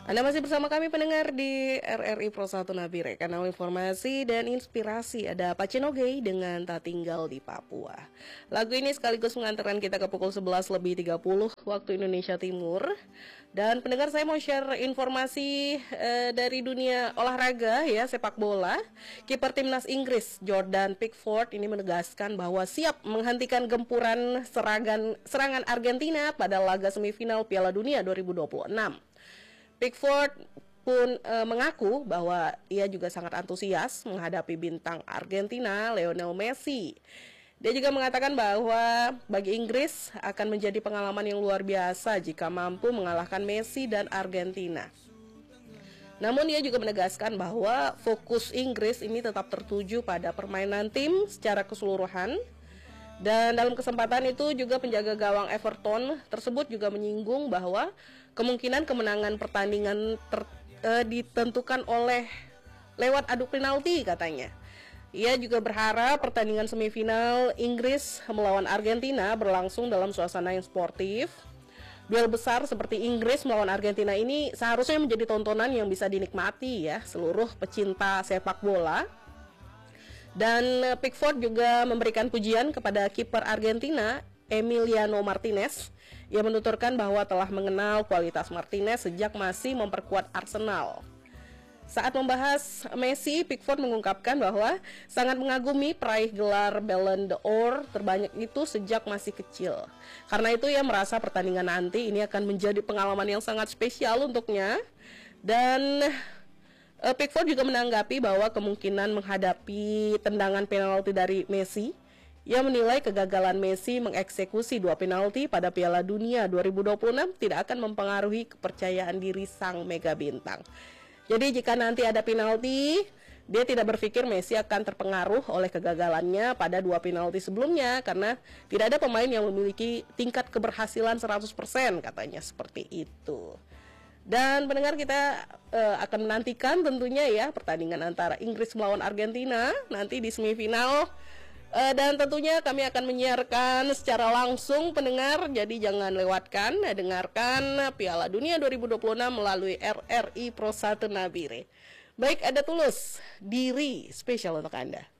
Anda masih bersama kami pendengar di RRI Pro 1 Nabire, kanal informasi dan inspirasi. Ada Pacenoge dengan Tak Tinggal di Papua. Lagu ini sekaligus mengantarkan kita ke pukul 11:30 waktu Indonesia Timur. Dan pendengar, saya mau share informasi dari dunia olahraga ya, sepak bola. Kiper timnas Inggris Jordan Pickford ini menegaskan bahwa siap menghentikan gempuran serangan Argentina pada laga semifinal Piala Dunia 2026. Pickford pun mengaku bahwa ia juga sangat antusias menghadapi bintang Argentina Lionel Messi. Dia juga mengatakan bahwa bagi Inggris akan menjadi pengalaman yang luar biasa jika mampu mengalahkan Messi dan Argentina. Namun ia juga menegaskan bahwa fokus Inggris ini tetap tertuju pada permainan tim secara keseluruhan. Dan dalam kesempatan itu juga penjaga gawang Everton tersebut juga menyinggung bahwa kemungkinan kemenangan pertandingan ditentukan lewat adu penalti katanya. Ia juga berharap pertandingan semifinal Inggris melawan Argentina berlangsung dalam suasana yang sportif. Duel besar seperti Inggris melawan Argentina ini seharusnya menjadi tontonan yang bisa dinikmati ya seluruh pecinta sepak bola. Dan Pickford juga memberikan pujian kepada kiper Argentina Emiliano Martinez. Ia menuturkan bahwa telah mengenal kualitas Martinez sejak masih memperkuat Arsenal. Saat membahas Messi, Pickford mengungkapkan bahwa sangat mengagumi peraih gelar Ballon d'Or terbanyak itu sejak masih kecil. Karena itu ia merasa pertandingan nanti ini akan menjadi pengalaman yang sangat spesial untuknya. Dan Pickford juga menanggapi bahwa kemungkinan menghadapi tendangan penalti dari Messi. Ia menilai kegagalan Messi mengeksekusi 2 penalti pada Piala Dunia 2026 tidak akan mempengaruhi kepercayaan diri sang mega bintang. Jadi jika nanti ada penalti, dia tidak berpikir Messi akan terpengaruh oleh kegagalannya pada 2 penalti sebelumnya karena tidak ada pemain yang memiliki tingkat keberhasilan 100% katanya seperti itu. Dan pendengar, kita akan menantikan tentunya ya pertandingan antara Inggris melawan Argentina nanti di semifinal. Dan tentunya kami akan menyiarkan secara langsung pendengar. Jadi jangan lewatkan, dengarkan Piala Dunia 2026 melalui RRI Pro 1 Nabire. Baik, ada Tulus, Diri spesial untuk Anda.